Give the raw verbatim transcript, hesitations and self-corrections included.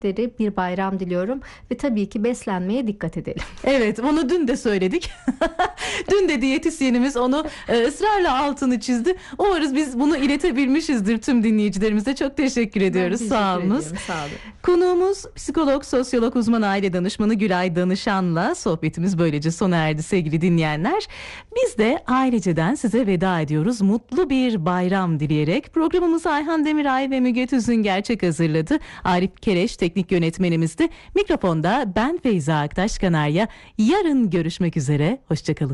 bir bayram diliyorum ve tabii ki beslenmeye dikkat edelim. Evet, onu dün de söyledik. Dün de diyetisyenimiz onu e, ısrarla altını çizdi. Umarız biz bunu iletebilmişizdir tüm dinleyicilerimize. Çok teşekkür ediyoruz. teşekkür Sağ olunuz. ediyorum, sağ olun. Konuğumuz psikolog, sosyolog, uzman aile danışmanı Gülay Danışan'la sohbetimiz böylece sona erdi sevgili dinleyenler. Biz de aileceden size veda ediyoruz. Mutlu bir bayram dileyerek programımızı Ayhan Demiray ve Müge Tüzün Gerçek hazırladı. Arif Kereş teknik yönetmenimizdi. Mikrofonda ben Feyza Aktaş Kanarya. Yarın görüşmek üzere. Hoşçakalın.